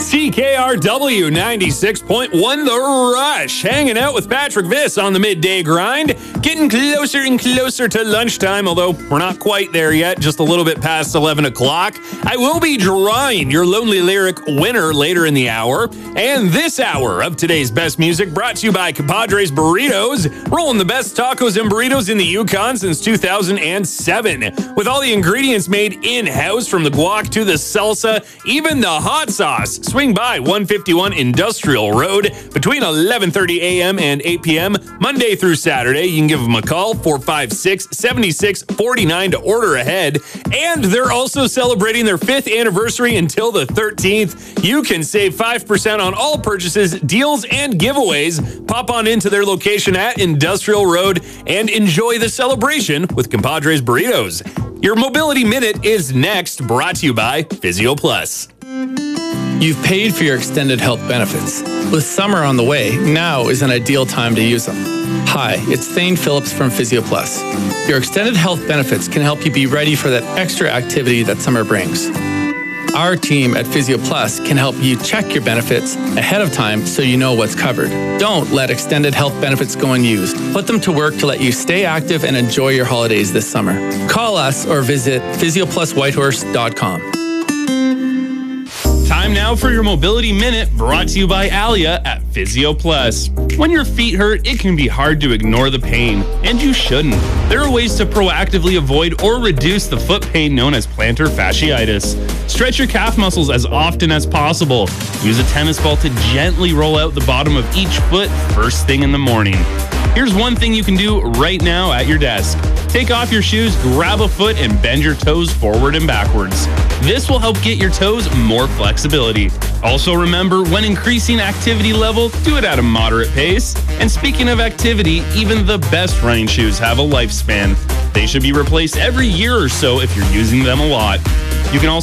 CKRW 96.1 The Rush. Hanging out with Patrick Viss on the midday grind. Getting closer and closer to lunchtime, although we're not quite there yet, just a little bit past 11 o'clock. I will be drawing your Lonely Lyric winner later in the hour. And this hour of today's best music brought to you by Compadres Burritos. Rolling the best tacos and burritos in the Yukon since 2007. With all the ingredients made in-house, from the guac to the salsa, even the hot sauce. Swing by 151 Industrial Road between 11:30 a.m. and 8 p.m. Monday through Saturday. You can give them a call, 456-7649 to order ahead. And they're also celebrating their 5th anniversary until the 13th. You can save 5% on all purchases, deals, and giveaways. Pop on into their location at Industrial Road and enjoy the celebration with Compadres Burritos. Your Mobility Minute is next, brought to you by Physio Plus. You've paid for your extended health benefits. With summer on the way, now is an ideal time to use them. Hi, it's Thane Phillips from Physio Plus. Your extended health benefits can help you be ready for that extra activity that summer brings. Our team at Physio Plus can help you check your benefits ahead of time so you know what's covered. Don't let extended health benefits go unused. Put them to work to let you stay active and enjoy your holidays this summer. Call us or visit physiopluswhitehorse.com. Time now for your Mobility Minute, brought to you by Alia at Physio Plus. When your feet hurt, it can be hard to ignore the pain, and you shouldn't. There are ways to proactively avoid or reduce the foot pain known as plantar fasciitis. Stretch your calf muscles as often as possible. Use a tennis ball to gently roll out the bottom of each foot first thing in the morning. Here's one thing you can do right now at your desk. Take off your shoes, grab a foot, and bend your toes forward and backwards. This will help get your toes more flexibility. Also remember, when increasing activity level, do it at a moderate pace. And speaking of activity, even the best running shoes have a lifespan. They should be replaced every year or so if you're using them a lot. You can also